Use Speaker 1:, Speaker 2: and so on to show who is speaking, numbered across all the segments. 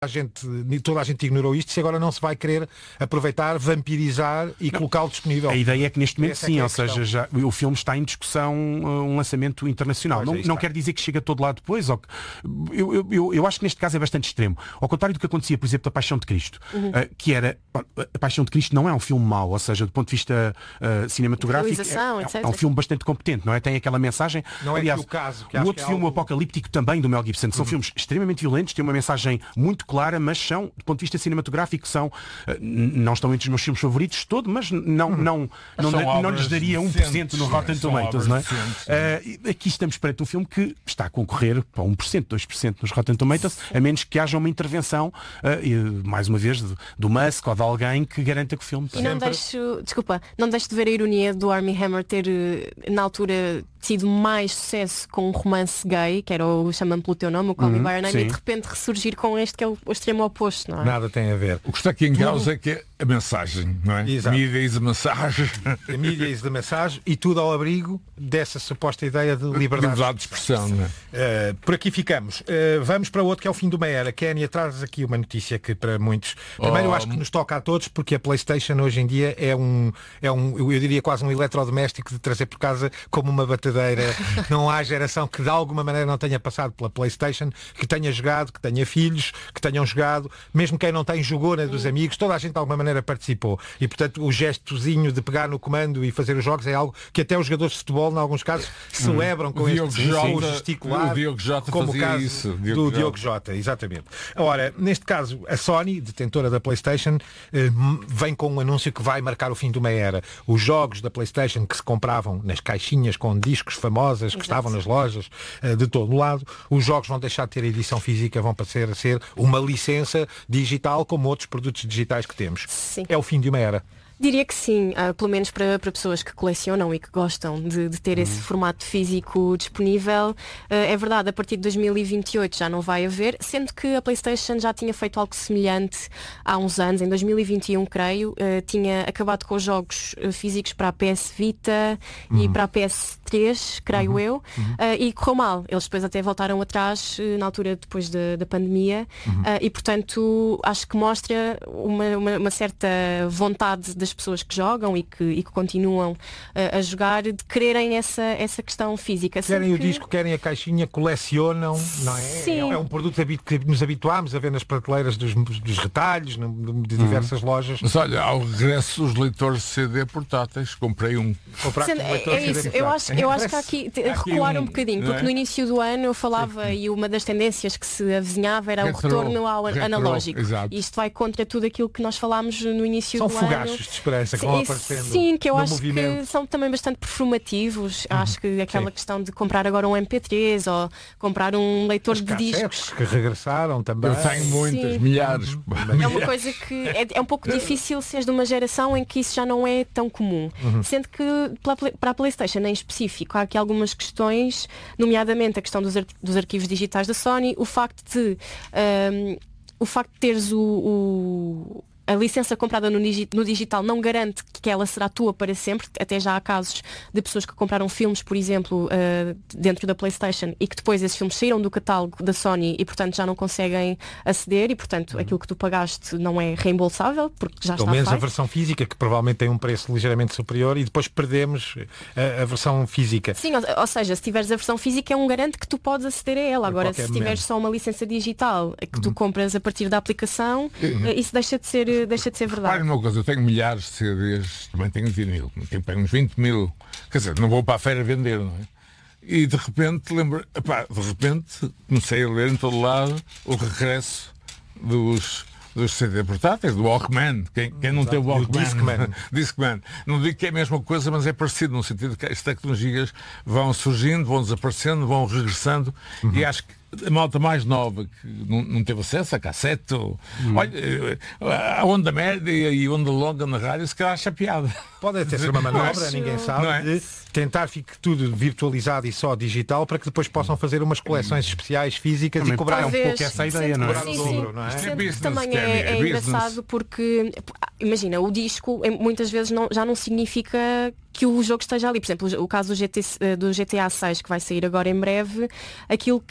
Speaker 1: toda a gente ignorou isto, se agora não se vai querer aproveitar, vampirizar e colocá-lo disponível.
Speaker 2: A ideia é que neste momento sim, ou seja, já, o filme está em discussão, um lançamento internacional. Não quer dizer que chegue a todo lado depois. Ou que, eu acho que neste caso é bastante extremo. Ao contrário do que acontecia, por exemplo, da Paixão de Cristo, que era... A Paixão de Cristo não é um filme mau, ou seja, do ponto de vista cinematográfico, é um filme bastante competente, não é? Tem aquela mensagem...
Speaker 1: Não
Speaker 2: aliás,
Speaker 1: é que o caso...
Speaker 2: O outro filme, o Apocalíptico, também do Mel Gibson, são filmes extremamente violentos, têm uma mensagem muito clara, mas são, do ponto de vista cinematográfico, não estão entre os meus filmes favoritos todo, mas não lhes daria 1% no Rotten Tomatoes, não é? Aqui estamos perante um filme que está a concorrer para 1%, 2% nos Rotten Tomatoes, a menos que haja uma intervenção, mais uma vez, do Musk ou de alguém que garanta que o filme...
Speaker 3: E não deixo de ver a ironia do Armie Hammer ter, na altura, tido mais sucesso com um romance gay, que era o Chama-me pelo Teu Nome, o Call Me By Your Name, e de repente ressurgir com este que é o extremo oposto, não é?
Speaker 1: Nada tem a ver.
Speaker 4: O que está aqui em causa é que é a mensagem, não é?
Speaker 1: Exato.
Speaker 4: Media is a mensagem.
Speaker 1: A mídia is a mensagem e tudo ao abrigo dessa suposta ideia de liberdade
Speaker 4: de expressão, não é?
Speaker 1: Por aqui ficamos. Vamos para outro que é o fim de uma era. Kénia, traz aqui uma notícia que para muitos... Primeiro eu acho que nos toca a todos, porque a PlayStation hoje em dia é um eu diria quase um eletrodoméstico de trazer por casa como uma batadeira. Não há geração que de alguma maneira não tenha passado pela PlayStation, que tenha jogado, que tenha filhos, que tenham jogado, mesmo quem não tem jogou na dos amigos, toda a gente de alguma maneira participou. E portanto o gestozinho de pegar no comando e fazer os jogos é algo que até os jogadores de futebol, em alguns casos, celebram com este gesticular,
Speaker 4: o Diogo Jota
Speaker 1: como o caso
Speaker 4: isso,
Speaker 1: do Diogo Jota, exatamente. Ora, neste caso, a Sony, detentora da PlayStation, vem com um anúncio que vai marcar o fim de uma era. Os jogos da PlayStation que se compravam nas caixinhas com discos famosas que estavam nas lojas de todo o lado, os jogos vão deixar de ter edição física, vão passar a ser uma licença digital como outros produtos digitais que temos.
Speaker 3: Sim.
Speaker 1: É o fim de uma era.
Speaker 3: Diria que sim, pelo menos para pessoas que colecionam e que gostam de ter esse formato físico disponível. É verdade, a partir de 2028 já não vai haver, sendo que a PlayStation já tinha feito algo semelhante há uns anos, em 2021 creio, tinha acabado com os jogos físicos para a PS Vita e para a PS3, creio eu, e correu mal. Eles depois até voltaram atrás na altura depois da pandemia e portanto acho que mostra uma certa vontade das pessoas que jogam e que continuam a jogar, de quererem essa questão física.
Speaker 1: Querem o disco, querem a caixinha, colecionam, não é?
Speaker 3: Sim.
Speaker 1: É um produto que nos habituámos a ver nas prateleiras dos retalhos, de diversas lojas.
Speaker 4: Mas olha, ao regresso dos leitores de CD portáteis, comprei um.
Speaker 3: É isso, eu acho que há aqui recuar um bocadinho, porque no início do ano eu falava e uma das tendências que se avizinhava era o retorno ao analógico.
Speaker 4: Exato.
Speaker 3: E isto vai contra tudo aquilo que nós falámos no início do ano.
Speaker 1: São fogachos de esperança que vão aparecendo.
Speaker 3: Sim, que eu acho
Speaker 1: movimento.
Speaker 3: que são também bastante performativos. Acho que aquela questão de comprar agora um MP3 ou comprar um leitor de discos
Speaker 1: que regressaram também.
Speaker 4: Eu tenho muitas, milhares.
Speaker 3: É uma coisa que é um pouco difícil seres de uma geração em que isso já não é tão comum. Sendo que para a PlayStation em específico há aqui algumas questões, nomeadamente a questão dos arquivos digitais da Sony, o facto de teres a licença comprada no digital não garante que ela será tua para sempre. Até já há casos de pessoas que compraram filmes, por exemplo, dentro da PlayStation e que depois esses filmes saíram do catálogo da Sony e, portanto, já não conseguem aceder e, portanto, aquilo que tu pagaste não é reembolsável porque já está
Speaker 1: pelo menos
Speaker 3: feito.
Speaker 1: A versão física, que provavelmente tem um preço ligeiramente superior e depois perdemos a versão física.
Speaker 3: Sim, ou seja, se tiveres a versão física é um garante que tu podes aceder a ela. Agora, se tiveres só uma licença digital que tu compras a partir da aplicação, isso deixa de ser verdade.
Speaker 4: Repare uma coisa, eu tenho milhares de CDs, também tenho vinil, tenho uns 20 mil, quer dizer, não vou para a feira vender, não é? E de repente comecei a ler em todo lado o regresso dos CD portáteis, do Walkman. Quem não tem o Walkman? Discman. Não digo que é a mesma coisa, mas é parecido no sentido que as tecnologias vão surgindo, vão desaparecendo, vão regressando e acho que a malta mais nova que não teve acesso a cassete, olha, a onda média e a onda longa na rádio, se calhar acha piada.
Speaker 1: Pode até ser uma manobra, ninguém sabe, de tentar fique tudo virtualizado e só digital para que depois possam fazer umas coleções especiais físicas e cobrar
Speaker 2: um pouco essa ideia, não é?
Speaker 3: Também é engraçado porque, imagina, o disco muitas vezes já não significa que o jogo esteja ali. Por exemplo, o caso do GTA 6 que vai sair agora em breve, aquilo que se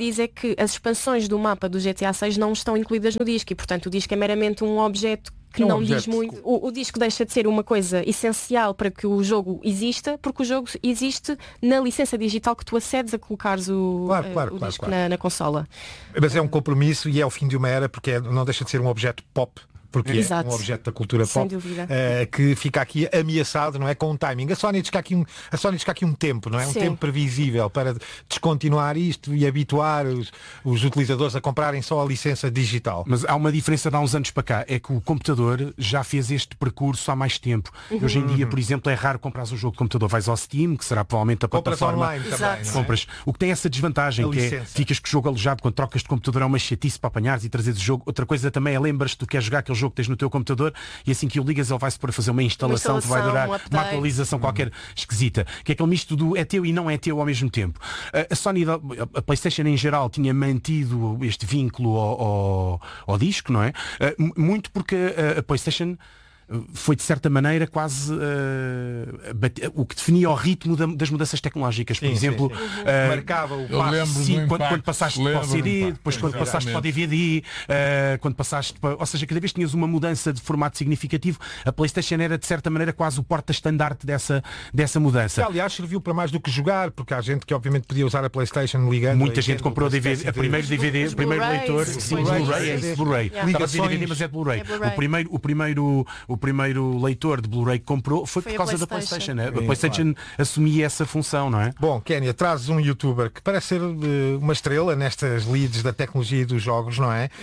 Speaker 3: diz é que as expansões do mapa do GTA 6 não estão incluídas no disco e, portanto, o disco é meramente um objeto que não diz muito. O disco deixa de ser uma coisa essencial para que o jogo exista, porque o jogo existe na licença digital que tu acedes a colocares o disco na consola.
Speaker 1: Mas é um compromisso e é o fim de uma era, porque não deixa de ser um objeto pop. Porque
Speaker 3: Exato.
Speaker 1: É um objeto da cultura
Speaker 3: Sem
Speaker 1: pop
Speaker 3: que
Speaker 1: fica aqui ameaçado, não é, com um timing. A Sony diz que há aqui um tempo, não é? Um tempo previsível para descontinuar isto e habituar os utilizadores a comprarem só a licença digital.
Speaker 2: Mas há uma diferença de há uns anos para cá, é que o computador já fez este percurso há mais tempo. Hoje em dia, por exemplo, é raro comprar um jogo de computador, vais ao Steam, que será provavelmente a plataforma.
Speaker 1: Online também, não é?
Speaker 2: Compras. O que tem essa desvantagem, que é, ficas com o jogo alojado quando trocas de computador, é uma chatice para apanhares e trazeres o jogo. Outra coisa também é, lembras-te que tu queres jogar aquele jogo que tens no teu computador e assim que o ligas ele vai-se para fazer uma instalação que vai durar uma atualização qualquer esquisita, que é aquele misto do é teu e não é teu ao mesmo tempo. A Sony, a PlayStation em geral tinha mantido este vínculo ao disco, não é? Muito porque a PlayStation foi de certa maneira quase o que definia o ritmo das mudanças tecnológicas. Por exemplo,
Speaker 1: marcava o passo.
Speaker 2: Quando passaste para o CD, depois quando passaste para o DVD, quando passaste para... Ou seja, cada vez tinhas uma mudança de formato significativo. A PlayStation era de certa maneira quase o porta-estandarte dessa mudança.
Speaker 1: Que, aliás, serviu para mais do que jogar, porque há gente que obviamente podia usar a PlayStation ligando.
Speaker 2: Muita gente comprou o primeiro DVD, o primeiro leitor, Blu-ray. Estava a dizer DVD, mas é Blu-ray. O primeiro leitor de Blu-ray que comprou foi por causa da PlayStation. A PlayStation assumia essa função, não é?
Speaker 1: Bom, Kénia, trazes um youtuber que parece ser uma estrela nestas leads da tecnologia e dos jogos, não é?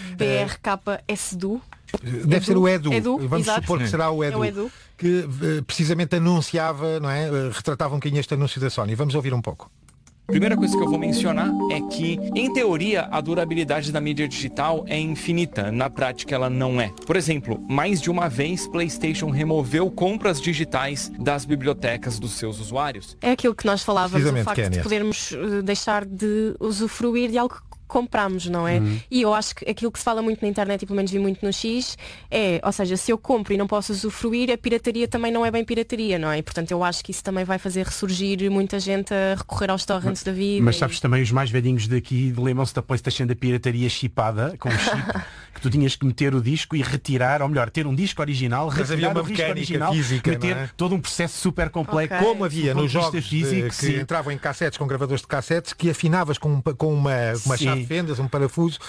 Speaker 3: BRKSDU.
Speaker 1: Deve ser o Edu. Vamos
Speaker 3: exato.
Speaker 1: supor que será o Edu. Que precisamente anunciava, não é? Retratava um bocadinho este anúncio da Sony. Vamos ouvir um pouco.
Speaker 5: Primeira coisa que eu vou mencionar é que, em teoria, a durabilidade da mídia digital é infinita. Na prática, ela não é. Por exemplo, mais de uma vez, PlayStation removeu compras digitais das bibliotecas dos seus usuários.
Speaker 3: É aquilo que nós falávamos, o facto de podermos deixar de usufruir de algo que compramos, não é? E eu acho que aquilo que se fala muito na internet e pelo menos vi muito no X ou seja, se eu compro e não posso usufruir, a pirataria também não é bem pirataria, não é? E, portanto, eu acho que isso também vai fazer ressurgir muita gente a recorrer aos torrents da vida.
Speaker 2: Mas sabes também, os mais velhinhos daqui lembram-se da PlayStation da pirataria chipada, com um chip que tu tinhas que meter o disco e retirar, ou melhor, ter um disco original, retirar o disco original,
Speaker 1: física,
Speaker 2: meter todo um processo super complexo.
Speaker 1: Como havia nos jogos que entravam em cassetes com gravadores de cassetes que afinavas com uma chave de fendas, um parafuso,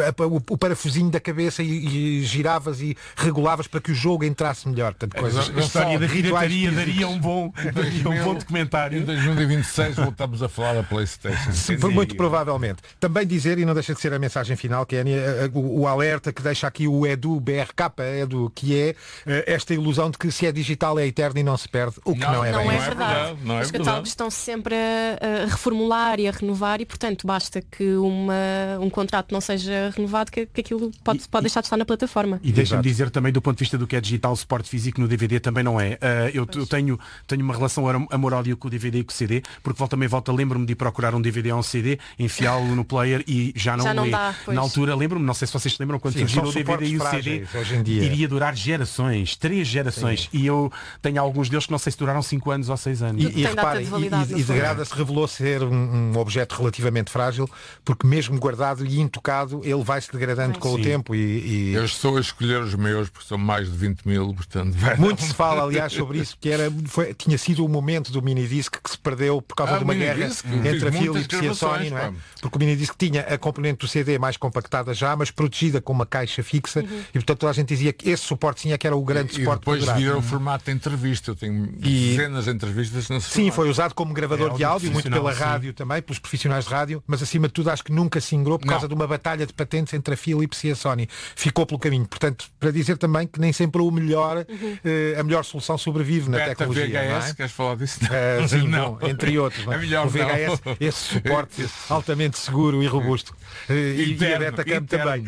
Speaker 1: o parafusinho da cabeça e giravas e regulavas para que o jogo entrasse melhor.
Speaker 2: A história da pirataria daria um bom documentário.
Speaker 4: Em 2026 voltamos a falar da PlayStation.
Speaker 1: Muito provavelmente. Também dizer, e não deixa de ser a mensagem final, Kénia, o alerta que deixa aqui o Edu, Edu, que é esta ilusão de que se é digital é eterno e não se perde, o que não é bem.
Speaker 3: Não é verdade. Os catálogos estão sempre a reformular e a renovar e, portanto, basta que um contrato não seja renovado que aquilo pode deixar de estar na plataforma.
Speaker 2: E deixa-me dizer também, do ponto de vista do que é digital, o suporte físico no DVD também não é. Eu tenho uma relação amor-ódio com o DVD e com o CD, porque volta lembro-me de ir procurar um DVD ou um CD, enfiá-lo no player e já não li. Na altura, lembro-me, não sei se vocês se lembram, quando surgiram o DVD e o CD, iria durar gerações, 3 gerações. E eu tenho alguns deles que não sei se duraram 5 anos ou 6 anos.
Speaker 1: E reparem, e degrada-se, revelou ser um objeto relativamente frágil, porque mesmo guardado e intocado, ele vai-se degradando com o tempo. Eu
Speaker 4: estou a escolher os meus, porque são mais de 20 mil, portanto...
Speaker 1: Muito se fala, aliás, sobre isso, que tinha sido o momento do minidisc que se perdeu por causa de uma guerra entre a Philips e a Sony, não é? Porque o minidisc tinha a componente do CD mais compactada já, mas protegida com uma caixa fixa, e portanto toda a gente dizia que esse suporte sim é que era o grande suporte.
Speaker 4: E depois vira o formato de entrevista. Eu tenho dezenas de entrevistas nesse formato.
Speaker 1: Sim, foi usado como gravador de áudio, muito pela rádio também, pelos profissionais de rádio, mas acima de tudo acho que nunca se ingrou por causa de uma batalha de patentes entre a Philips e a Sony. Ficou pelo caminho. Portanto, para dizer também que nem sempre o melhor, a melhor solução sobrevive na tecnologia.
Speaker 4: VHS,
Speaker 1: não é?
Speaker 4: Queres falar disso?
Speaker 1: Sim,
Speaker 4: não.
Speaker 1: Bom, entre outros.
Speaker 4: É melhor
Speaker 1: o VHS, esse suporte altamente seguro e robusto. E a Betacam também.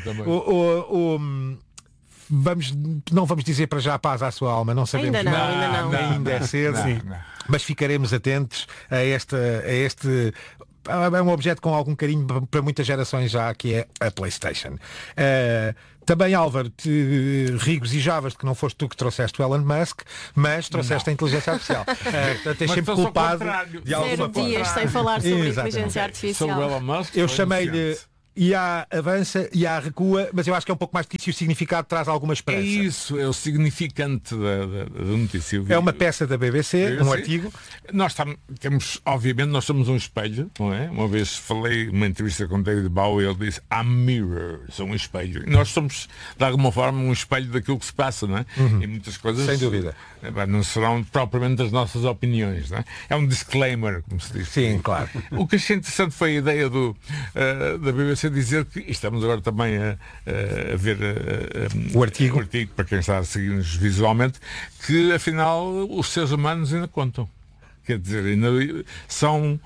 Speaker 1: Não vamos dizer para já paz à sua alma, não sabemos.
Speaker 3: Ainda não.
Speaker 1: Ainda é cedo. Mas ficaremos atentos a este... É um objeto com algum carinho para muitas gerações já, que é a PlayStation. Também, Álvaro, te regozijavas de que não foste tu que trouxeste o Elon Musk, mas trouxeste a inteligência artificial. Tens sempre culpado de alguma forma.
Speaker 3: 0 dias sem falar sobre inteligência artificial.
Speaker 4: Sobre o Elon Musk,
Speaker 1: eu chamei-lhe IA avança, IA recua, mas eu acho que é um pouco mais difícil, o significado traz alguma esperança.
Speaker 4: É isso, é o significante da notícia.
Speaker 1: É uma peça da BBC, um artigo.
Speaker 4: Nós temos, obviamente, nós somos um espelho, não é? Uma vez falei numa entrevista com David Bowie, ele disse I'm mirror, sou um espelho. E nós somos, de alguma forma, um espelho daquilo que se passa, não é? E muitas coisas,
Speaker 1: sem dúvida,
Speaker 4: não serão propriamente as nossas opiniões, não é? É um disclaimer, como se diz.
Speaker 1: Sim, claro.
Speaker 4: O que achei interessante foi a ideia da BBC dizer que, e estamos agora também a ver
Speaker 1: o artigo,
Speaker 4: para quem está a seguir-nos visualmente, que afinal os seres humanos ainda contam. Quer dizer, ainda são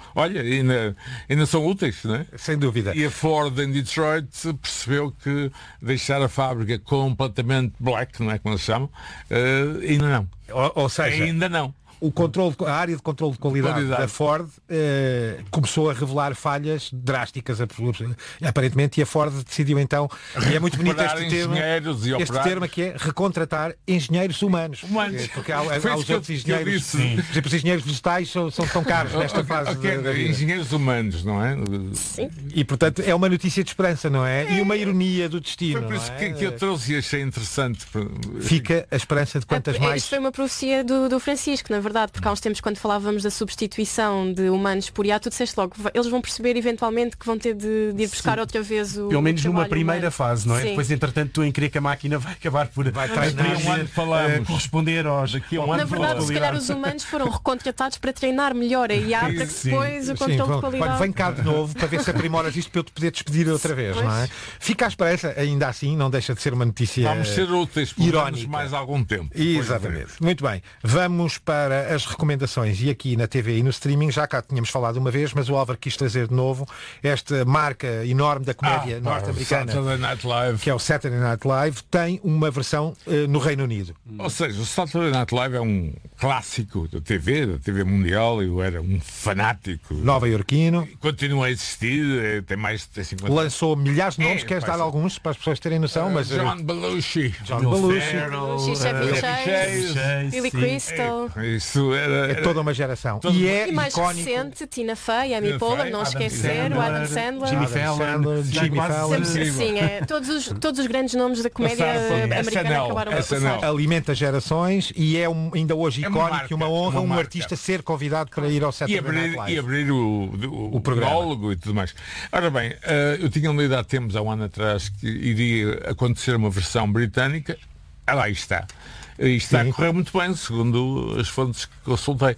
Speaker 4: úteis, não é?
Speaker 1: Sem dúvida.
Speaker 4: E a Ford em Detroit percebeu que deixar a fábrica completamente black, não é como eles chamam, ainda não.
Speaker 1: Ou seja,
Speaker 4: ainda não.
Speaker 1: A área de controle de qualidade da Ford começou a revelar falhas drásticas, aparentemente, e a Ford decidiu então, e é muito bonito este termo que é recontratar engenheiros humanos. Porque há os outros engenheiros, por exemplo, os engenheiros vegetais são tão caros nesta fase.
Speaker 4: Engenheiros humanos, não é?
Speaker 3: Sim.
Speaker 1: E portanto é uma notícia de esperança, não é? E uma ironia do destino.
Speaker 4: Foi por isso que eu trouxe e achei interessante.
Speaker 1: Fica a esperança de quantas mais.
Speaker 3: Isto foi uma profecia do Francisco, na verdade, porque há uns tempos, quando falávamos da substituição de humanos por IA, tu disseste logo, eles vão perceber eventualmente que vão ter de ir buscar outra vez o
Speaker 2: pelo menos numa primeira fase, não é?
Speaker 3: Sim.
Speaker 2: Depois, entretanto, tu em querer que a máquina vai acabar por corresponder aos aqui um ano.
Speaker 3: Na verdade, se calhar os humanos foram recontratados para treinar melhor a IA, para que depois o controle de qualidade.
Speaker 1: Vem cá de novo para ver se aprimoras isto para eu te poder despedir outra vez, não é? Fica à esperança, ainda assim, não deixa de ser uma notícia
Speaker 4: vamos ser úteis por irónica. Mais algum tempo.
Speaker 1: Exatamente. Muito bem. Vamos para as recomendações, e aqui na TV e no streaming, já cá tínhamos falado uma vez, mas o Álvaro quis trazer de novo esta marca enorme da comédia norte-americana, que é o Saturday Night Live, tem uma versão no Reino Unido.
Speaker 4: Ou seja, o Saturday Night Live é um clássico da TV mundial. Eu era um fanático
Speaker 1: nova-iorquino,
Speaker 4: continua a existir, tem mais de 50
Speaker 1: lançou milhares de nomes, queres dar alguns para as pessoas terem noção? Mas
Speaker 4: John Belushi,
Speaker 3: Chevy Chase, Billy Crystal.
Speaker 4: Isso
Speaker 1: é toda uma geração.
Speaker 3: E mais icónico, recente, Tina Fey, Amy Poehler, não esquecer, o Adam Sandler,
Speaker 1: Jimmy Fallon.
Speaker 3: Sim, todos os grandes nomes da comédia americana acabaram por passar.
Speaker 1: Alimenta gerações e é ainda hoje icónico e uma honra um artista ser convidado para ir ao Saturday Night Live.
Speaker 4: E abrir o programa e tudo mais. Ora bem, eu tinha lido há tempos, há um ano atrás, que iria acontecer uma versão britânica. Lá está. Isto está a correr muito bem, segundo as fontes que consultei.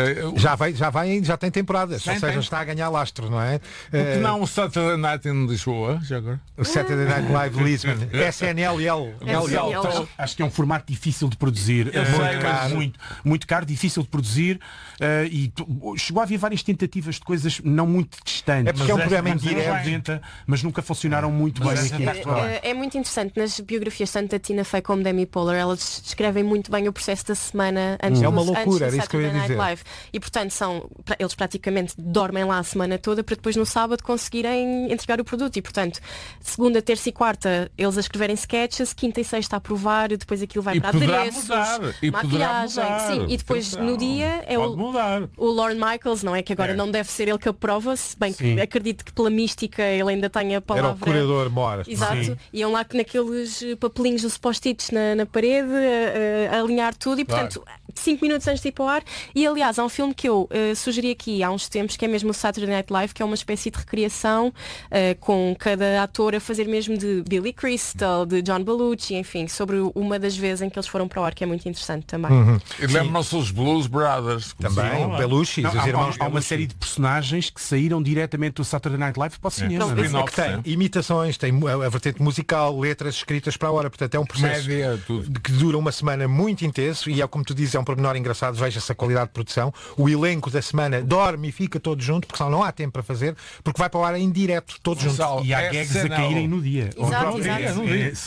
Speaker 1: Já tem temporadas, ou seja, está a ganhar lastro, não é?
Speaker 4: Porque não o Saturday Night em Lisboa, já agora?
Speaker 1: O Saturday Night Live Lisbon, SNLL.
Speaker 2: Acho que é um formato difícil de produzir, muito caro, difícil de produzir, e chegou a haver várias tentativas de coisas não muito distantes.
Speaker 1: É porque é um programa indireto,
Speaker 2: mas nunca funcionaram muito bem aqui em Portugal.
Speaker 3: É muito interessante, nas biografias tanto da Tina Fey como da Amy Poehler, elas descrevem muito bem o processo da semana antes
Speaker 1: uma loucura, era isso que eu ia dizer.
Speaker 3: Live. E portanto eles praticamente dormem lá a semana toda para depois no sábado conseguirem entregar o produto. E portanto, segunda, terça e quarta eles a escreverem sketches, quinta e sexta a provar, depois aquilo vai para adereços, maquilhagem. Sim, e depois no dia é o Lorne Michaels, não é? Que agora não deve ser ele que aprova, se bem que acredito que pela mística ele ainda tem a palavra.
Speaker 1: Era o curador mora.
Speaker 3: Exato. Iam lá naqueles papelinhos dos post-its na parede, a alinhar tudo e portanto 5 minutos antes de ir para o ar. E aliás há um filme que eu sugeri aqui há uns tempos, que é mesmo o Saturday Night Live, que é uma espécie de recriação com cada ator a fazer mesmo de Billy Crystal, de John Belushi, enfim, sobre uma das vezes em que eles foram para o ar, que é muito interessante também.
Speaker 4: E lembram-se os Blues Brothers
Speaker 1: também, o Belushi, os irmãos.
Speaker 2: Há uma série de personagens que saíram diretamente do Saturday Night Live para o cinema.
Speaker 1: Que tem imitações, tem a vertente musical, letras escritas para a hora, portanto é um processo que dura uma semana muito intenso e é como tu dizes, é um pormenor engraçado, veja-se a qualidade de produção. O elenco da semana dorme e fica todo junto, porque senão não há tempo para fazer, porque vai para o ar em direto, todos juntos.
Speaker 2: E há gags a caírem no dia.
Speaker 3: Exato.
Speaker 2: Sim.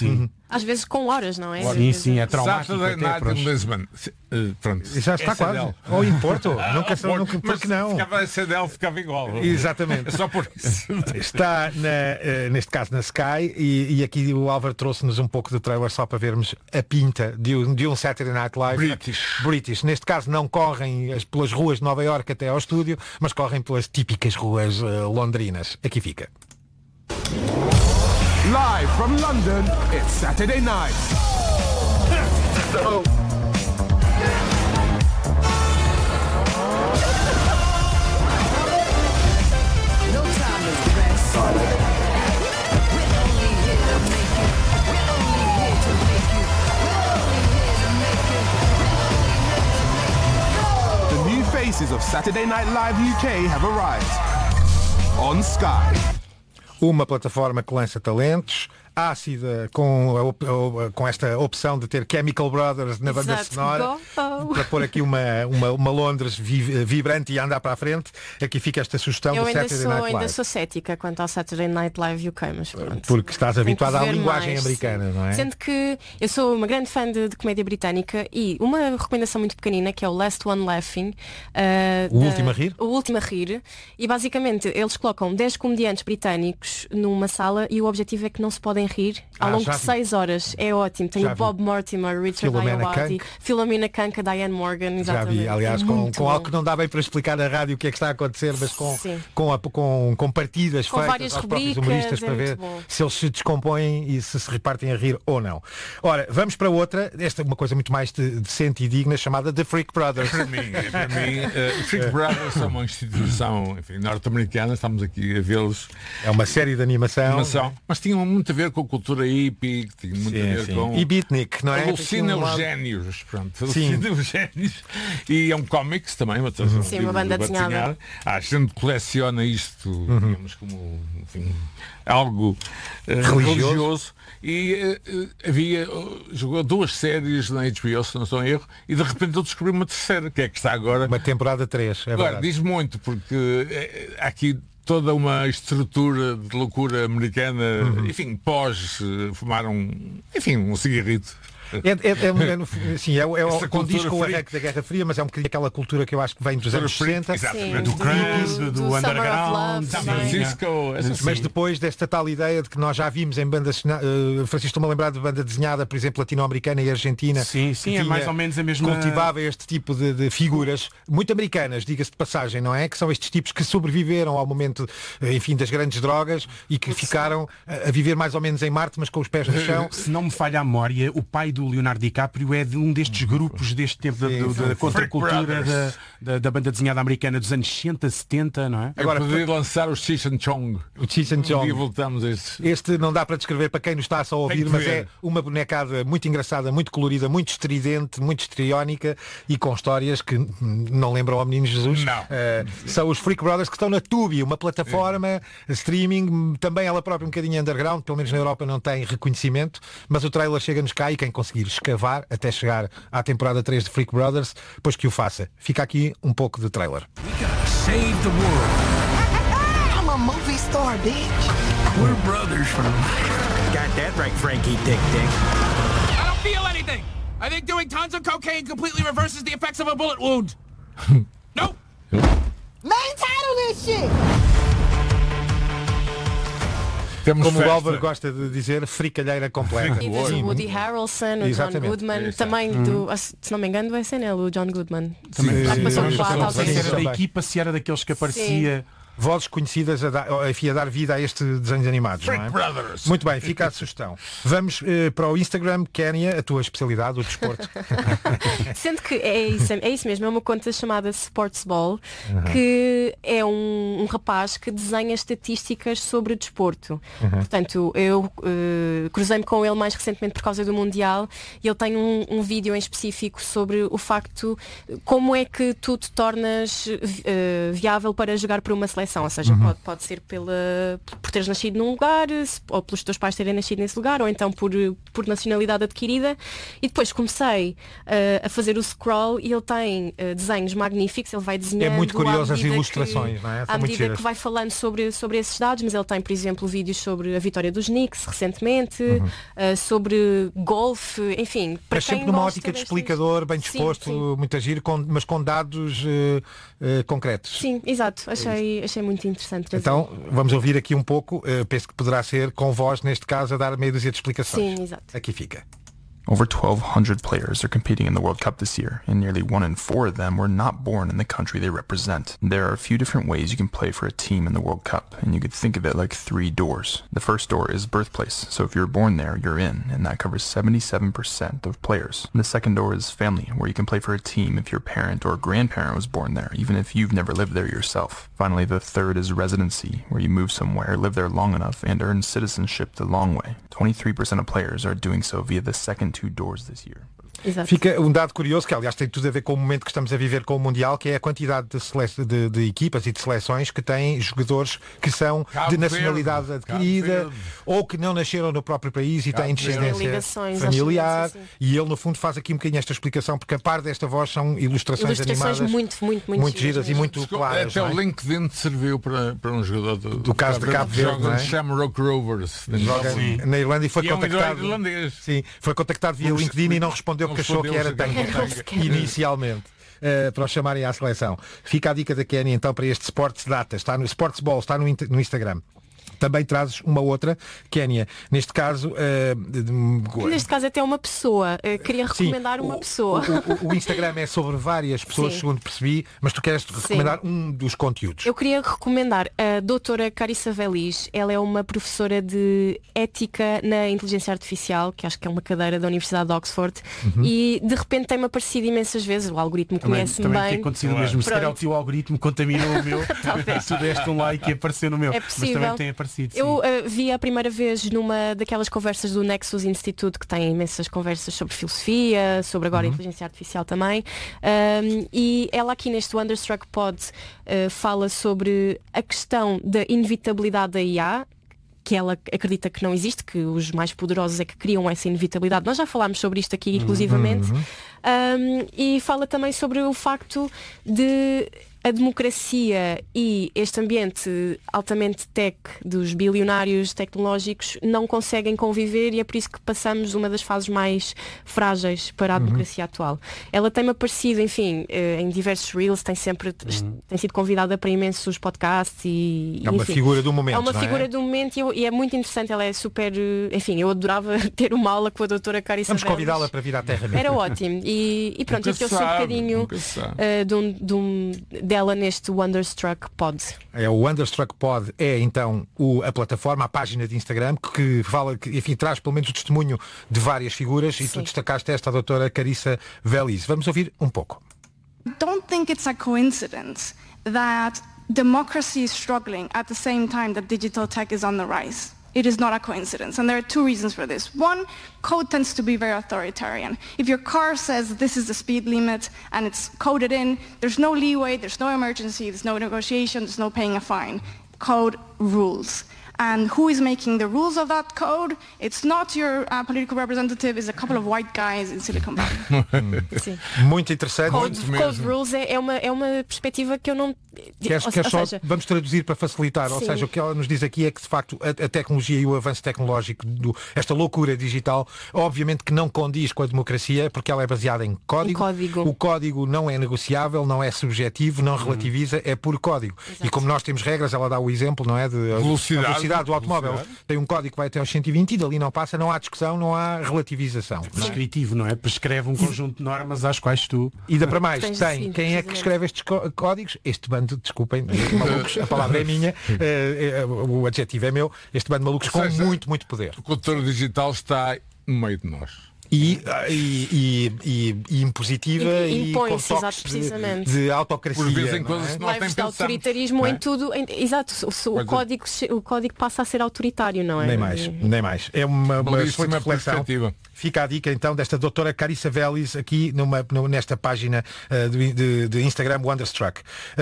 Speaker 3: Às vezes com horas, não é?
Speaker 2: Sim, é traumático.
Speaker 4: Saturday Night in Lisbon. Pronto.
Speaker 1: Já está quase. Ou em Porto. Nunca sei, porque não.
Speaker 4: Ficava CDL, ficava igual.
Speaker 1: Exatamente.
Speaker 4: É só por isso.
Speaker 1: Está, neste caso, na Sky, e aqui o Álvaro trouxe-nos um pouco do trailer só para vermos a pinta de um Saturday Night Live. British. Neste caso não correm pelas ruas de Nova Iorque até ao estúdio, mas correm pelas típicas ruas londrinas. Aqui fica.
Speaker 6: Live from London, it's Saturday night. So... No time is the best. We're only here to make you. We're only here to make you. We're only here to make you. The new faces of Saturday Night Live UK have arrived on Sky.
Speaker 1: Uma plataforma que lança talentos, ácida, com esta opção de ter Chemical Brothers na banda sonora, para pôr aqui uma Londres vibrante e andar para a frente. Aqui fica esta sugestão do Saturday Night Live.
Speaker 3: Eu ainda sou cética quanto ao Saturday Night Live UK, mas pronto.
Speaker 1: Porque estás habituada à linguagem americana, não é?
Speaker 3: Sendo que eu sou uma grande fã de comédia britânica, e uma recomendação muito pequenina, que é o Last One Laughing.
Speaker 1: O Último a Rir?
Speaker 3: O Último a Rir. E basicamente eles colocam 10 comediantes britânicos numa sala, e o objetivo é que não se podem rir ao longo de 6 horas. É ótimo. Tem o Bob Mortimer, Richard Ayoade, Philomena Kanka, Diane Morgan. Exatamente.
Speaker 1: Já vi, aliás, com algo que não dá bem para explicar na rádio o que é que está a acontecer, mas com partidas
Speaker 3: com
Speaker 1: feitas aos próprios humoristas para ver se eles se descompõem e se repartem a rir ou não. Ora, vamos para outra. Esta é uma coisa muito mais decente e digna, chamada The Freak Brothers.
Speaker 4: Para mim, Freak Brothers são uma instituição, enfim, norte-americana. Estamos aqui a vê-los.
Speaker 1: É uma série de animação,
Speaker 4: mas tinham muito a ver com a cultura hippie, tinha muito a ver com...
Speaker 1: E beatnik, não é?
Speaker 4: Alucina os génios, pronto. Alucina os génios. E é um cómics também, uma
Speaker 3: banda desenhada.
Speaker 4: A gente coleciona isto, digamos, como, enfim, algo religioso. E jogou 2 séries na HBO, se não estou em erro, e de repente eu descobri uma terceira, que é que está agora.
Speaker 1: Uma temporada 3, é
Speaker 4: agora,
Speaker 1: verdade.
Speaker 4: diz muito, porque há aqui toda uma estrutura de loucura americana, enfim, fumar um cigarrito.
Speaker 1: Condiz com o arranque da Guerra Fria, mas é um bocadinho aquela cultura que eu acho que vem dos anos 60.
Speaker 2: Do crime, do underground,
Speaker 4: San Francisco.
Speaker 1: Mas depois desta tal ideia de que nós já vimos em bandas, Francisco, estou-me a lembrar de banda desenhada, por exemplo, latino-americana e argentina.
Speaker 2: Sim, é mais ou menos a mesma.
Speaker 1: Cultivava este tipo de figuras, muito americanas, diga-se de passagem, não é? Que são estes tipos que sobreviveram ao momento, enfim, das grandes drogas e que ficaram a viver mais ou menos em Marte, mas com os pés no chão.
Speaker 2: Se não me falha a memória, o pai do Leonardo DiCaprio é de um destes grupos deste tempo da contracultura da banda desenhada americana dos anos 60, 70, não é?
Speaker 4: Agora poderia lançar o Cheech and Chong.
Speaker 1: O Cheech and Chong.
Speaker 4: E voltamos a
Speaker 1: este não dá para descrever para quem nos está só a ouvir, mas é uma bonecada muito engraçada, muito colorida, muito estridente, muito histriónica e com histórias que não lembram ao Menino Jesus.
Speaker 4: Não.
Speaker 1: São os Freak Brothers, que estão na Tubi, uma plataforma streaming, também ela própria um bocadinho underground, pelo menos na Europa não tem reconhecimento, mas o trailer chega-nos cá e quem conseguir escavar até chegar à temporada 3 de Freak Brothers, pois que o faça. Fica aqui um pouco de trailer.
Speaker 6: Save the world. I'm a movie star, bitch. We're brothers for life.
Speaker 7: Got that right, Frankie Dick Dick.
Speaker 8: I don't feel anything. I think doing tons of cocaine completely reverses the effects of a bullet wound. Nope.
Speaker 6: Main title this shit.
Speaker 1: Como o Álvaro gosta de dizer, fricalheira completa.
Speaker 3: E o Woody Harrelson, o John Goodman, também se não me engano, do SNL, o John Goodman.
Speaker 2: Também
Speaker 3: passou por lá,
Speaker 2: talvez. Se era da equipa, se era daqueles que aparecia.
Speaker 1: Vozes conhecidas a dar vida a este desenhos animados, não é?
Speaker 4: Brothers.
Speaker 1: Muito bem, fica a sugestão. Vamos para o Instagram, Kénia, a tua especialidade, o desporto.
Speaker 3: Sendo que é isso mesmo, é uma conta chamada Sportsball, que é um rapaz que desenha estatísticas sobre desporto. Portanto, eu cruzei-me com ele mais recentemente por causa do Mundial, e ele tem um vídeo em específico sobre o facto como é que tu te tornas viável para jogar por uma seleção seleção, ou seja, pode ser por teres nascido num lugar, ou pelos teus pais terem nascido nesse lugar, ou então por nacionalidade adquirida. E depois comecei a fazer o scroll e ele tem desenhos magníficos, ele vai desenhando.
Speaker 1: É muito curioso as ilustrações, não é?
Speaker 3: À medida que vai falando sobre esses dados, mas ele tem, por exemplo, vídeos sobre a vitória dos Knicks recentemente, sobre golfe, enfim.
Speaker 1: Mas sempre numa ótica de explicador, bem disposto, muito agir, mas com dados concretos.
Speaker 3: Sim, exato. Achei muito interessante.
Speaker 1: Então, vamos ouvir aqui um pouco, penso que poderá ser com voz, neste caso, a dar meia dúzia de explicações.
Speaker 3: Sim, exato.
Speaker 1: Aqui fica.
Speaker 9: Over 1,200 players are competing in the World Cup this year, and nearly 1 in 4 of them were not born in the country they represent. There are a few different ways you can play for a team in the World Cup, and you could think of it like 3 doors. The first door is birthplace, so if you're born there, you're in, and that covers 77% of players. And the second door is family, where you can play for a team if your parent or grandparent was born there, even if you've never lived there yourself. Finally, the third is residency, where you move somewhere, live there long enough, and earn citizenship the long way. 23% of players are doing so via the second 2 doors this year.
Speaker 3: Exato.
Speaker 1: Fica um dado curioso, que aliás tem tudo a ver com o momento que estamos a viver com o Mundial, que é a quantidade de equipas e de seleções que têm jogadores que são de nacionalidade adquirida ou que não nasceram no próprio país e têm descendência familiar. E ele no fundo faz aqui um bocadinho esta explicação, porque a par desta voz são ilustrações animadas
Speaker 3: muito
Speaker 1: giras e muito claras.
Speaker 4: Até o LinkedIn serviu para um jogador
Speaker 1: do caso de Cabo Verde, não é?
Speaker 4: Shamrock Rovers.
Speaker 1: Joga na Irlanda e foi contactado.
Speaker 4: Sim,
Speaker 1: foi contactado via LinkedIn e não respondeu porque achou que era tanga inicialmente. Para o chamarem à seleção. Fica a dica da Kenny então para este Sports Data, está no Sports Ball, está no Instagram. Também trazes uma outra, Kénia, neste caso
Speaker 3: até uma pessoa. Queria recomendar uma pessoa.
Speaker 1: O Instagram é sobre várias pessoas, segundo percebi, mas tu queres recomendar um dos conteúdos.
Speaker 3: Eu queria recomendar a doutora Carissa Veliz. Ela é uma professora de ética na inteligência artificial, que acho que é uma cadeira da Universidade de Oxford, e de repente tem-me aparecido imensas vezes. O algoritmo conhece-me bem.
Speaker 2: Tem acontecido mesmo. Se calhar o teu algoritmo contaminou o meu. Tu deste um like e apareceu no meu.
Speaker 3: É possível.
Speaker 2: Mas também tem aparecido.
Speaker 3: Eu vi a primeira vez numa daquelas conversas do Nexus Institute, que tem imensas conversas sobre filosofia, sobre agora inteligência artificial também, e ela aqui neste Wonderstruck Pod fala sobre a questão da inevitabilidade da IA, que ela acredita que não existe, que os mais poderosos é que criam essa inevitabilidade. Nós já falámos sobre isto aqui inclusivamente. E fala também sobre o facto de a democracia e este ambiente altamente tech dos bilionários tecnológicos não conseguem conviver, e é por isso que passamos uma das fases mais frágeis para a democracia atual. Ela tem-me aparecido, enfim, em diversos reels, tem sido convidada para imensos podcasts e
Speaker 1: é uma figura do momento.
Speaker 3: É uma figura do momento e é muito interessante. Ela é super, enfim, eu adorava ter uma aula com a doutora Carissa Veliz.
Speaker 1: Vamos convidá-la para vir à Terra mesmo.
Speaker 3: Era ótimo. E pronto, eu sou um bocadinho dela neste Wonderstruck Pod.
Speaker 1: O Wonderstruck Pod é então a plataforma, a página de Instagram que fala, que enfim, traz pelo menos o testemunho de várias figuras. E tu destacaste esta, a doutora Carissa Veliz. Vamos ouvir um pouco.
Speaker 10: Don't think it's a coincidence that democracy is struggling at the same time that digital tech is on the rise. It is not a coincidence, and there are 2 reasons for this. One, code tends to be very authoritarian. If your car says this is the speed limit and it's coded in, there's no leeway, there's no emergency, there's no negotiation, there's no paying a fine. Code rules. And who is making the rules of that code? It's not your political representative, it's a couple of white guys in Silicon Valley.
Speaker 1: Muito interessante.
Speaker 3: Code rules é uma perspectiva que eu não...
Speaker 1: Vamos traduzir para facilitar. Ou seja, o que ela nos diz aqui é que de facto a tecnologia e o avanço tecnológico, esta loucura digital, obviamente que não condiz com a democracia, porque ela é baseada em código. O código não é negociável, não é subjetivo, não relativiza, é puro código. Exato. E como nós temos regras, ela dá o exemplo, não é? De velocidade do automóvel. Tem um código que vai até aos 120 e dali não passa, não há discussão, não há relativização.
Speaker 2: Prescritivo, não é? Prescreve um conjunto de normas às quais tu...
Speaker 1: E ainda para mais, quem é que escreve estes códigos? Este bando, desculpem, malucos, a palavra é minha, o adjetivo é meu, este bando de malucos com muito poder.
Speaker 4: O condutor digital está no meio de nós.
Speaker 1: E impositiva e com toques de autocracia.
Speaker 4: Por vezes em coisas não
Speaker 3: tem de autoritarismo em tudo. Exato, o código passa a ser autoritário, não é?
Speaker 1: Nem mais. É uma excelente reflexão. Fica a dica então desta doutora Carissa Veliz aqui nesta página de Instagram Wonderstruck.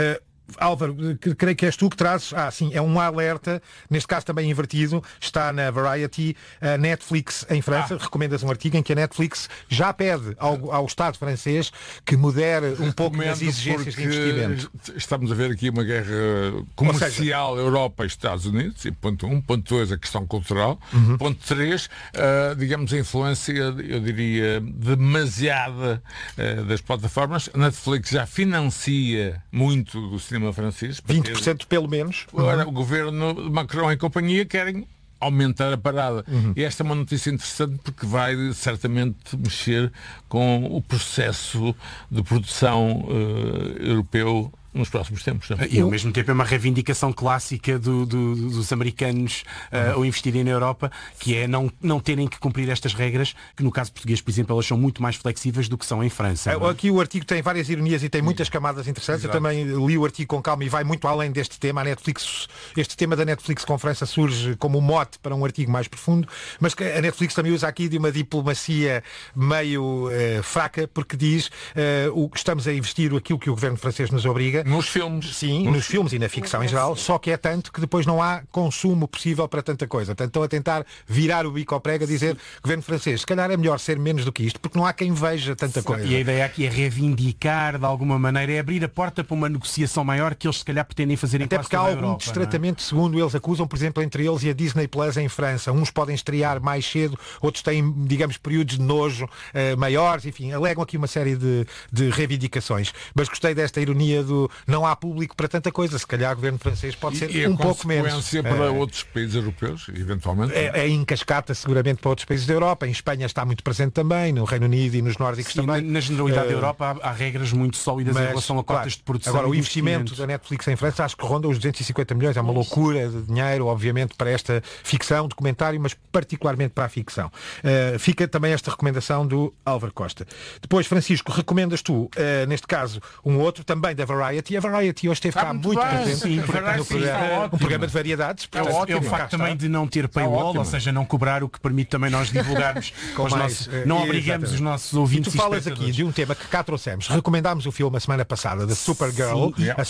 Speaker 1: Álvaro, creio que és tu que trazes, sim, é um alerta, neste caso também invertido, está na Variety, a Netflix em França, recomendas um artigo em que a Netflix já pede ao Estado francês que modere um pouco nas exigências de investimento.
Speaker 4: Estamos a ver aqui uma guerra comercial, Europa e Estados Unidos, e ponto 1, ponto 2, a questão cultural, ponto 3, digamos, a influência, eu diria, demasiada das plataformas. A Netflix já financia muito do cinema francês.
Speaker 1: 20% pelo menos.
Speaker 4: Agora, o governo de Macron e companhia querem aumentar a parada. E esta é uma notícia interessante porque vai certamente mexer com o processo de produção europeu nos próximos tempos.
Speaker 2: E ao mesmo tempo é uma reivindicação clássica dos americanos ao investirem na Europa, que é não terem que cumprir estas regras, que no caso português, por exemplo, elas são muito mais flexíveis do que são em França.
Speaker 1: Aqui o artigo tem várias ironias e tem muitas camadas interessantes. Exato. Eu também li o artigo com calma e vai muito além deste tema. A Netflix, este tema da Netflix com França surge como um mote para um artigo mais profundo, mas que a Netflix também usa aqui de uma diplomacia meio fraca, porque diz estamos a investir aquilo que o governo francês nos obriga.
Speaker 4: Nos filmes.
Speaker 1: Sim, nos filmes e na ficção em geral, só que é tanto que depois não há consumo possível para tanta coisa. Portanto, estão a tentar virar o bico ao prego, a dizer, governo francês, se calhar é melhor ser menos do que isto, porque não há quem veja tanta coisa.
Speaker 2: E a ideia aqui é reivindicar, de alguma maneira, é abrir a porta para uma negociação maior que eles se calhar pretendem fazer em
Speaker 1: até porque há algum destratamento, segundo eles acusam, por exemplo, entre eles e a Disney Plus em França. Uns podem estrear mais cedo, outros têm, digamos, períodos de nojo maiores, enfim, alegam aqui uma série de reivindicações. Mas gostei desta ironia do não há público para tanta coisa, se calhar o governo francês pode ser um pouco menos.
Speaker 4: Consequência para outros países europeus, eventualmente?
Speaker 1: É em cascata seguramente para outros países da Europa. Em Espanha está muito presente também, no Reino Unido e nos nórdicos também.
Speaker 2: Na generalidade da Europa há regras muito sólidas em relação a cotas de produção.
Speaker 1: Agora, o investimento da Netflix em França acho que ronda os 250 milhões. É uma loucura de dinheiro, obviamente, para esta ficção, documentário, mas particularmente para a ficção. Fica também esta recomendação do Álvaro Costa. Depois, Francisco, recomendas tu, neste caso, um outro, também da Variety. A Variety hoje esteve cá muito presente no programa de variedades.
Speaker 2: É o facto também de não ter paywall, ou seja, não cobrar, o que permite também nós divulgarmos os nossos, não obrigamos os nossos ouvintes.
Speaker 1: E tu falas aqui de um tema que cá trouxemos. Recomendámos o filme a semana passada, da Supergirl. A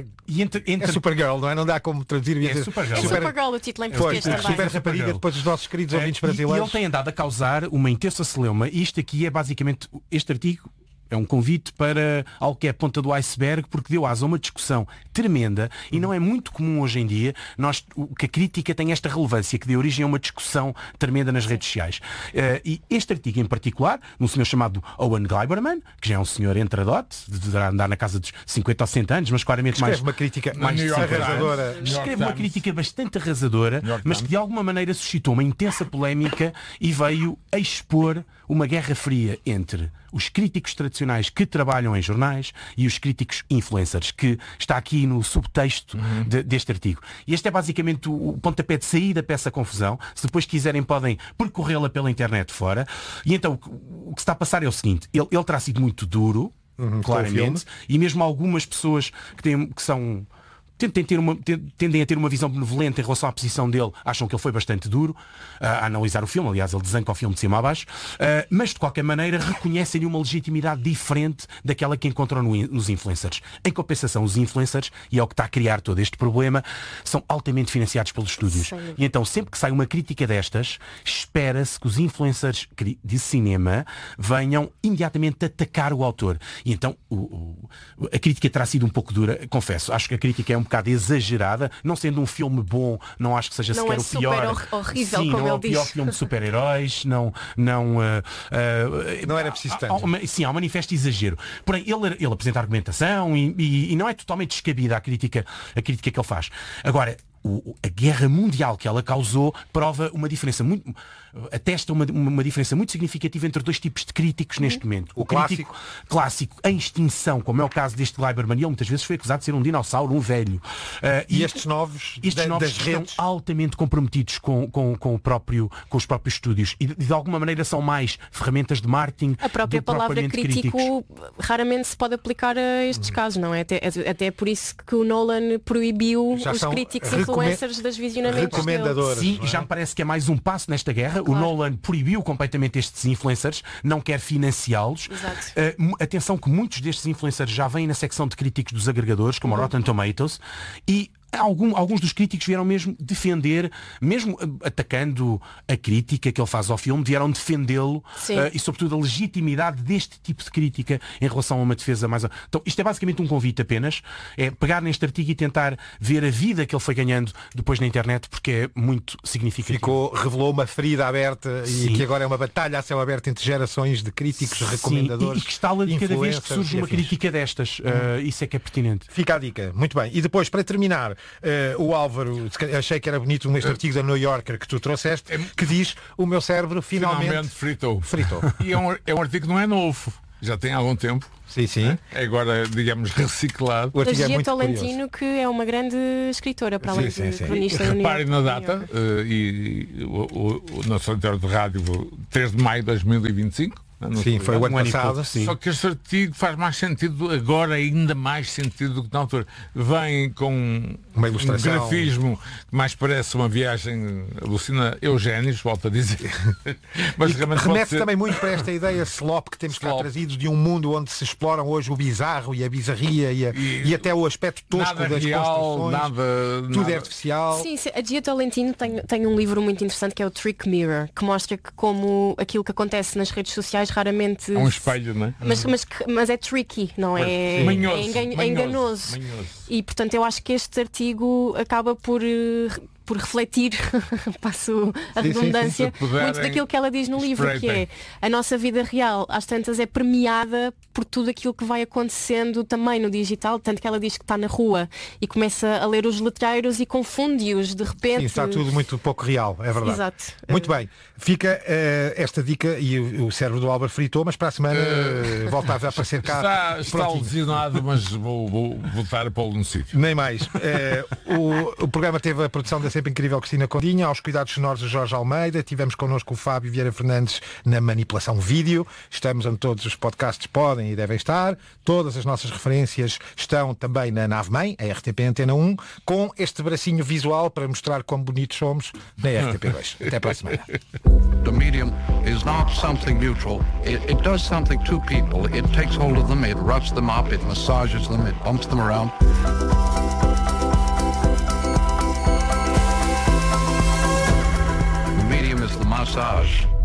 Speaker 1: Supergirl, não é? Não dá como traduzir.
Speaker 3: Supergirl, o título em português também.
Speaker 1: Super rapariga, depois dos nossos queridos ouvintes brasileiros.
Speaker 2: E ele tem andado a causar uma intensa celeuma. E isto aqui é basicamente, este artigo é um convite para algo que é a ponta do iceberg, porque deu asa a uma discussão tremenda e não é muito comum hoje em dia que a crítica tem esta relevância, que dê origem a uma discussão tremenda nas redes sociais. E este artigo em particular, um senhor chamado Owen Gleiberman, que já é um senhor entradote, deverá andar na casa dos 50 ou 60 anos, mas claramente
Speaker 1: escreve uma crítica mais arrasadora.
Speaker 2: Escreve uma crítica bastante arrasadora, mas que de alguma maneira suscitou uma intensa polémica e veio a expor uma guerra fria entre os críticos tradicionais que trabalham em jornais e os críticos influencers, que está aqui no subtexto deste artigo. E este é basicamente o pontapé de saída para essa confusão. Se depois quiserem podem percorrê-la pela internet fora. E então o que se está a passar é o seguinte, ele terá sido muito duro, claramente, e mesmo algumas pessoas que são... tendem a ter uma visão benevolente em relação à posição dele, acham que ele foi bastante duro a analisar o filme, aliás ele desanca o filme de cima a baixo, mas de qualquer maneira reconhecem-lhe uma legitimidade diferente daquela que encontram nos influencers. Em compensação, os influencers, e é o que está a criar todo este problema, são altamente financiados pelos estúdios. Sim. E então sempre que sai uma crítica destas, espera-se que os influencers de cinema venham imediatamente atacar o autor. E então a crítica terá sido um pouco dura, confesso, acho que a crítica é um bocado exagerada, não sendo um filme bom, não acho que seja sequer o pior.
Speaker 3: Horrível,
Speaker 2: sim,
Speaker 3: como
Speaker 2: não é
Speaker 3: ele
Speaker 2: o pior
Speaker 3: diz.
Speaker 2: filme de super-heróis, não
Speaker 1: era preciso tanto.
Speaker 2: Sim, há um manifesto exagero. Porém, ele apresenta argumentação e não é totalmente descabida a crítica que ele faz. Agora, a guerra mundial que ela causou prova uma diferença atesta uma diferença muito significativa entre dois tipos de críticos neste momento. O crítico clássico em extinção, como é o caso deste Gleiberman, ele muitas vezes foi acusado de ser um dinossauro, um velho.
Speaker 1: E estes novos
Speaker 2: estão altamente comprometidos com os próprios estúdios e de alguma maneira são mais ferramentas de marketing.
Speaker 3: A própria palavra crítico raramente se pode aplicar a estes casos, não é? Até por isso que o Nolan proibiu os críticos a reconhecidos influencers das visionamentos
Speaker 1: recomendadoras.
Speaker 2: Sim, já me parece que é mais um passo nesta guerra. O Nolan proibiu completamente estes influencers, não quer financiá-los. Atenção que muitos destes influencers já vêm na secção de críticos dos agregadores, como a Rotten Tomatoes, e alguns dos críticos vieram mesmo defender, mesmo atacando a crítica que ele faz ao filme, vieram defendê-lo e sobretudo a legitimidade deste tipo de crítica em relação a uma defesa mais... Então isto é basicamente um convite apenas, é pegar neste artigo e tentar ver a vida que ele foi ganhando depois na internet, porque é muito significativo.
Speaker 1: Revelou uma ferida aberta e que agora é uma batalha a céu aberto entre gerações de críticos, recomendadores.
Speaker 2: E que está de cada vez que surge uma crítica destas. Isso é que é pertinente.
Speaker 1: Fica a dica. Muito bem. E depois, para terminar, o Álvaro, achei que era bonito neste artigo da New Yorker que tu trouxeste, que diz: o meu cérebro finalmente
Speaker 4: fritou. E é um artigo que não é novo, já tem algum tempo.
Speaker 1: Sim.
Speaker 4: É agora, digamos, reciclado.
Speaker 3: A Gia Tolentino, que é uma grande escritora, para além de cronista.
Speaker 4: Reparem na data, e o nosso editor de rádio, 3 de maio de 2025.
Speaker 1: Sim, foi o ano passado.
Speaker 4: Só que este artigo faz mais sentido agora, ainda mais sentido do que na altura. Vem com
Speaker 1: uma ilustração,
Speaker 4: um grafismo que mais parece uma viagem alucina Eugénios, volto a dizer.
Speaker 1: Mas remete também muito para esta ideia slop que temos cá trazido, de um mundo onde se exploram hoje o bizarro e a bizarria e até o aspecto tosco das construções. Tudo é artificial.
Speaker 3: Sim, a Gia Tolentino tem um livro muito interessante que é o Trick Mirror, que mostra que como aquilo que acontece nas redes sociais raramente...
Speaker 4: É um espelho, não é?
Speaker 3: Mas é tricky, não é? É enganoso. E portanto eu acho que este artigo acaba por refletir, passo a redundância, muito daquilo que ela diz no livro, que é a nossa vida real, às tantas, é premiada por tudo aquilo que vai acontecendo também no digital, tanto que ela diz que está na rua e começa a ler os letreiros e confunde-os de repente.
Speaker 1: Sim, está tudo muito pouco real, é verdade.
Speaker 3: Exato.
Speaker 1: Muito bem, fica esta dica e o cérebro do Álvaro fritou, mas para a semana voltava a aparecer cá.
Speaker 4: Está lesionado, mas vou voltar a pô-lo no sítio.
Speaker 1: Nem mais. O programa teve a produção da sempre incrível Cristina Condinha, aos cuidados sonoros de Jorge Almeida, tivemos connosco o Fábio Vieira Fernandes na manipulação vídeo, estamos onde todos os podcasts podem e devem estar, todas as nossas referências estão também na nave-mãe, a RTP Antena 1, com este bracinho visual para mostrar quão bonitos somos na RTP2. Até para a semana.
Speaker 11: The medium is not something neutral. It does something to people. It takes hold of them, it roughs them up, it massages them, it bumps them around. The medium is the massage.